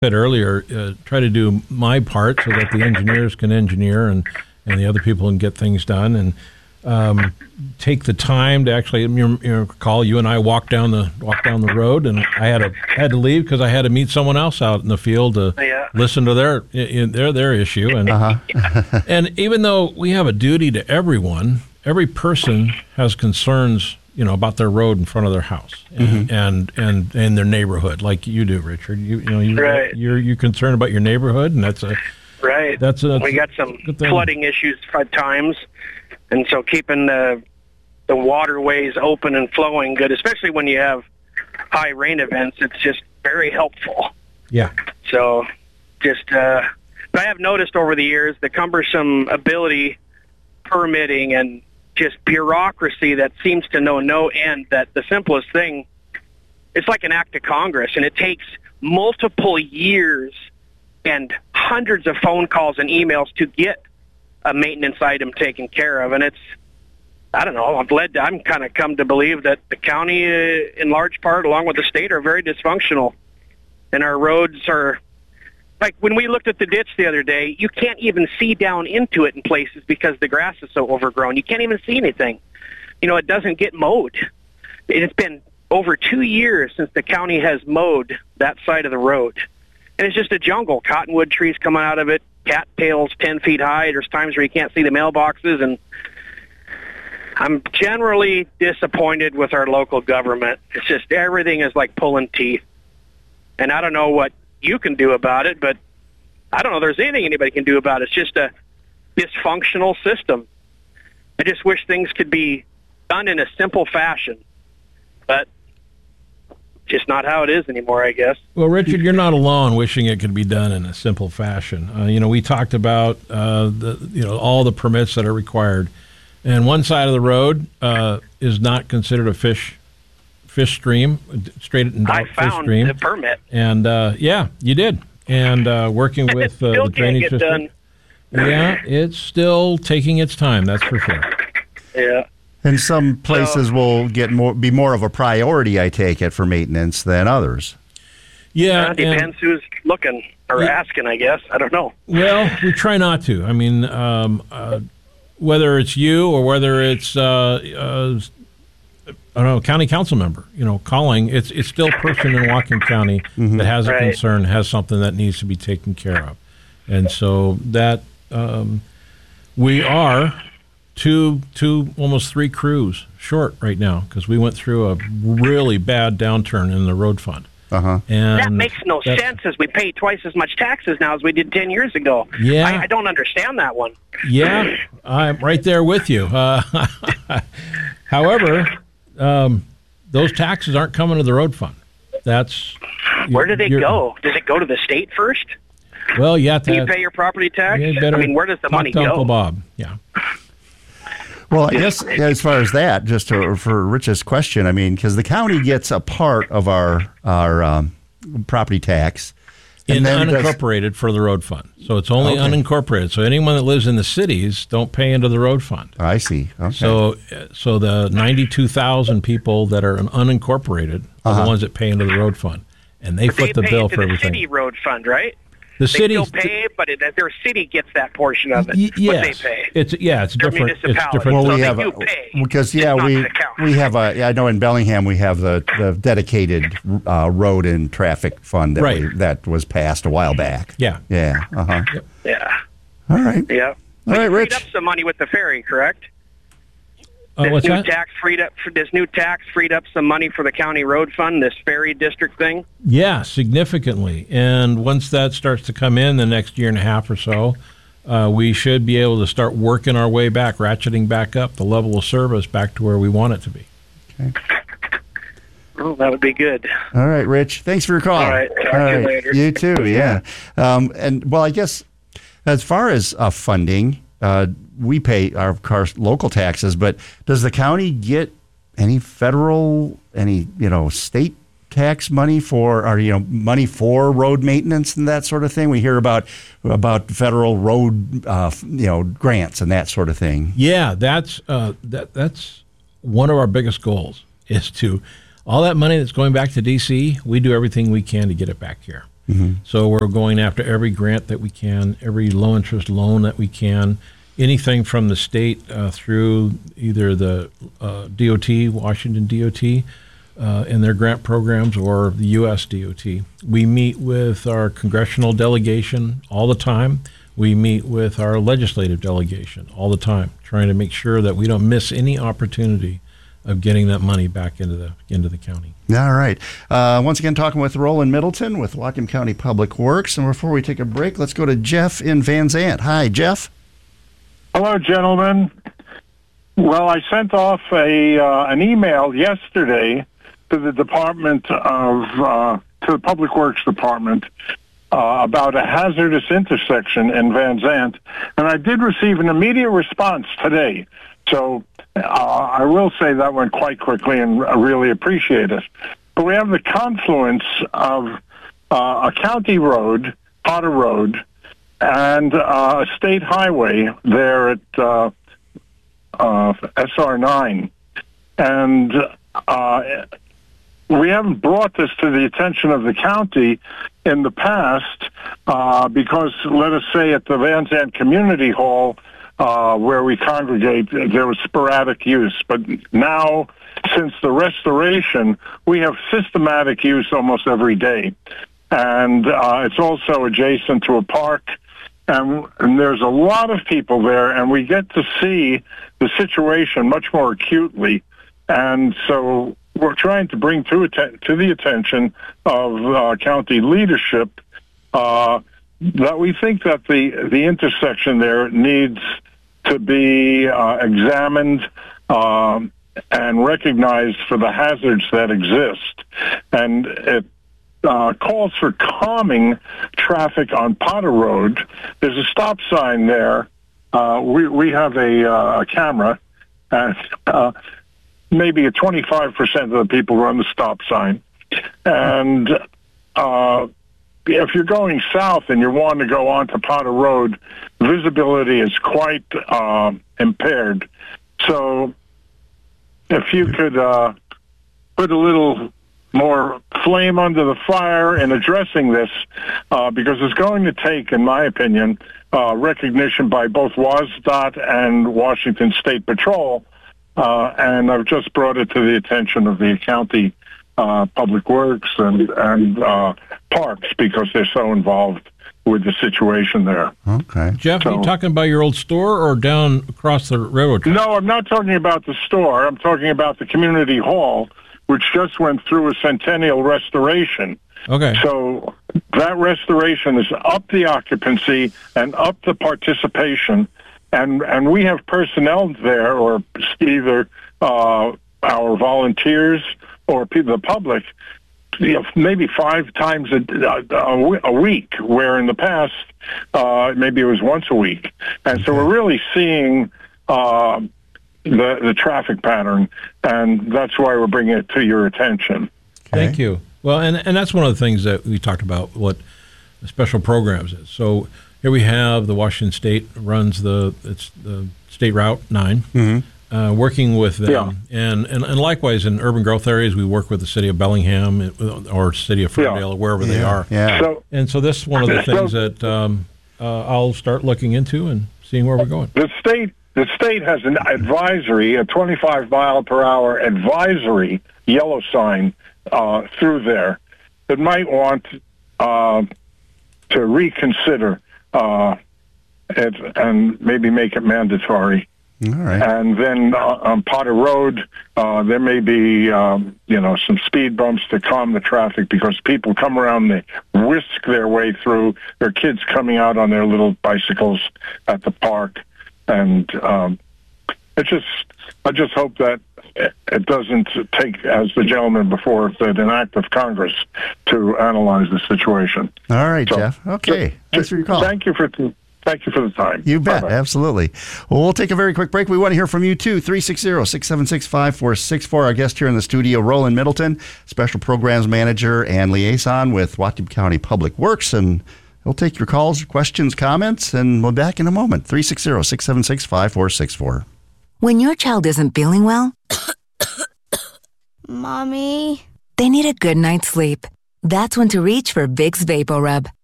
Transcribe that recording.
said earlier, try to do my part so that the engineers can engineer and the other people can get things done, and take the time to actually, recall you and I walked down the road, and I had to leave because I had to meet someone else out in the field to listen to their issue, and and even though we have a duty to everyone, every person has concerns, about their road in front of their house and their neighborhood, like you do, Richard. You're concerned about your neighborhood, and that's right. We got some flooding issues at times, and so keeping the waterways open and flowing good, especially when you have high rain events, it's just very helpful. Yeah. So, but I have noticed over the years the cumbersome ability, permitting, and just bureaucracy that seems to know no end, that the simplest thing, it's like an act of Congress, and it takes multiple years and hundreds of phone calls and emails to get a maintenance item taken care of. And I'm kind of come to believe that the county, in large part, along with the state, are very dysfunctional. And our roads are, like when we looked at the ditch the other day, you can't even see down into it in places because the grass is so overgrown. You can't even see anything. It doesn't get mowed. It's been over 2 years since the county has mowed that side of the road. And it's just a jungle. Cottonwood trees coming out of it, cattails 10 feet high. There's times where you can't see the mailboxes, and I'm generally disappointed with our local government. It's just everything is like pulling teeth. And I don't know what you can do about it, but I don't know there's anything anybody can do about it. It's just a dysfunctional system. I just wish things could be done in a simple fashion, but just not how it is anymore, I guess. Well, Richard, you're not alone wishing it could be done in a simple fashion. We talked about all the permits that are required, and one side of the road is not considered a fish stream, straight and I fish found stream. the permit. And you did. And working with the drainage system. Yeah, it's still taking its time, that's for sure. Yeah. And some places will be more of a priority, I take it, for maintenance than others. Yeah. It depends who's looking or asking, I guess. I don't know. Well, we try not to. I mean, whether it's you or whether it's county council member, calling, it's still a person in Whatcom County that has a concern, has something that needs to be taken care of. And so that we are two, almost 3 crews short right now because we went through a really bad downturn in the road fund. And that makes no sense, as we pay twice as much taxes now as we did 10 years ago. Yeah. I don't understand that one. Yeah, I'm right there with you. However, those taxes aren't coming to the road fund. Where do they go? Does it go to the state first? Well, you have to. Do you pay your property tax? Where does the money go? Uncle Bob. Yeah. Well, I guess as far as that, just for Rich's question, because the county gets a part of our property tax. And then unincorporated for the road fund. So it's only unincorporated. So anyone that lives in the cities don't pay into the road fund. I see. Okay. So the 92,000 people that are unincorporated are the ones that pay into the road fund. And they foot the bill for everything. The city road fund, right? The city still pay, but their city gets that portion of it. Yes, they pay. It's different. It's different. Well, so we have I know in Bellingham we have the dedicated road and traffic fund that was passed a while back. Yeah. Yeah. Yep. Yeah. All right. Yeah. All right, Rich. Freed up some money with the ferry, correct? What's that? This new tax freed up some money for the county road fund, this ferry district thing? Yeah, significantly. And once that starts to come in the next year and a half or so, we should be able to start working our way back, ratcheting back up the level of service back to where we want it to be. Okay. Well, that would be good. All right, Rich. Thanks for your call. All right. Talk to you later. You too, yeah. I guess as far as funding, we pay our local taxes, but does the county get any federal, state tax money for, money for road maintenance and that sort of thing? We hear about federal road, grants and that sort of thing. Yeah, that's one of our biggest goals is to all that money that's going back to D.C. We do everything we can to get it back here. So we're going after every grant that we can, every low-interest loan that we can, anything from the state through either the DOT, Washington DOT, in their grant programs, or the U.S. DOT. We meet with our congressional delegation all the time. We meet with our legislative delegation all the time, trying to make sure that we don't miss any opportunity of getting that money back into the county. All right. Once again, talking with Roland Middleton with Whatcom County Public Works. And before we take a break, let's go to Jeff in Van Zant. Hi, Jeff. Hello, gentlemen. Well, I sent off an email yesterday to the Department of to the Public Works Department about a hazardous intersection in Van Zant, and I did receive an immediate response today. So I will say that went quite quickly, and I really appreciate it. But we have the confluence of a county road, Potter Road, and a state highway there at SR9. And we haven't brought this to the attention of the county in the past because, let us say, at the Van Zant Community Hall, where we congregate, there was sporadic use. But now, since the restoration, we have systematic use almost every day. And it's also adjacent to a park. And there's a lot of people there, and we get to see the situation much more acutely. And so we're trying to bring to the attention of county leadership that we think that the intersection there needs to be examined and recognized for the hazards that exist. And it calls for calming traffic on Potter Road. There's a stop sign there. We have a camera, and maybe 25% of the people run the stop sign. And if you're going south and you want to go onto Potter Road, visibility is quite impaired. So if you could put a little more flame under the fire in addressing this, because it's going to take, in my opinion, recognition by both WSDOT and Washington State Patrol, and I've just brought it to the attention of the county Public Works and Parks because they're so involved with the situation there. Okay. Jeff, are you talking about your old store or down across the railroad track? No, I'm not talking about the store. I'm talking about the community hall, which just went through a centennial restoration. Okay. So that restoration is up the occupancy and up the participation, and we have personnel there, or either our volunteers or people, the public, maybe 5 times a week, where in the past maybe it was once a week. And so we're really seeing the traffic pattern, and that's why we're bringing it to your attention. Okay. Thank you. Well, and that's one of the things that we talked about, what the special programs is. So here we have the Washington State runs the State Route 9, working with them. Yeah. And likewise in urban growth areas, we work with the city of Bellingham or city of Ferndale or wherever they are. Yeah. So this is one of the things that I'll start looking into and seeing where we're going. The state has an advisory, a 25-mile-per-hour advisory yellow sign through there that might want to reconsider it and maybe make it mandatory. All right. And then on Potter Road, there may be some speed bumps to calm the traffic because people come around, they whisk their way through. There are kids coming out on their little bicycles at the park, and I just hope that it doesn't take, as the gentleman before said, an act of Congress to analyze the situation. All right, so, Jeff. Okay. Thanks for your call. Thank you for the time. You bet. Bye-bye. Absolutely. Well, we'll take a very quick break. We want to hear from you, too. 360-676-5464. Our guest here in the studio, Roland Middleton, Special Programs Manager and Liaison with Whatcom County Public Works. And we'll take your calls, questions, comments, and we'll be back in a moment. 360-676-5464. When your child isn't feeling well, Mommy, they need a good night's sleep. That's when to reach for Vicks VapoRub.